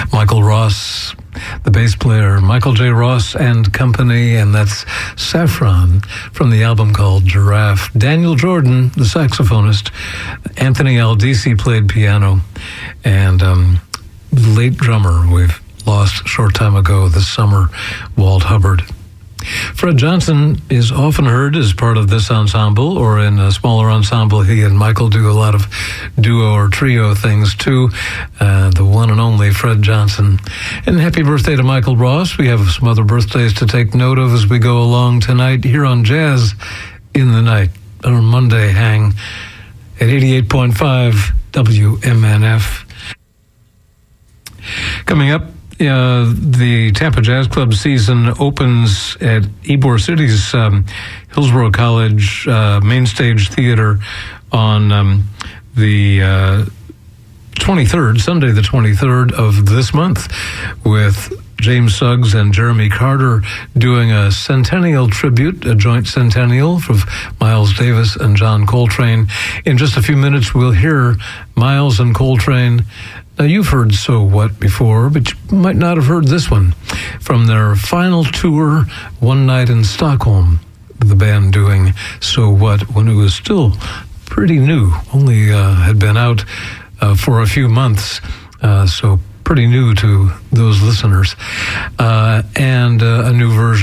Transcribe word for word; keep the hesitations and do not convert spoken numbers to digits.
Michael Ross, the bass player, Michael J. Ross and Company, and that's Saffron from the album called Giraffe. Daniel Jordan, the saxophonist, Anthony Aldisi played piano, and um, the late drummer we've lost a short time ago this summer, Walt Hubbard. Fred Johnson is often heard as part of this ensemble, or in a smaller ensemble. He and Michael do a lot of duo or trio things too. Uh, the one and only Fred Johnson. And happy birthday to Michael Ross. We have some other birthdays to take note of as we go along tonight here on Jazz in the Night, our Monday hang at eighty-eight point five W M N F. Coming up, Uh, the Tampa Jazz Club season opens at Ybor City's um, Hillsborough College uh, Main Stage Theater on um, the uh, twenty-third, Sunday the twenty-third of this month, with James Suggs and Jeremy Carter doing a centennial tribute, a joint centennial of Miles Davis and John Coltrane. In just a few minutes, we'll hear Miles and Coltrane. Now, you've heard So What before, but you might not have heard this one from their final tour, One Night in Stockholm, the band doing So What when it was still pretty new, only uh, had been out uh, for a few months, uh, so pretty new to those listeners, uh, and uh, a new version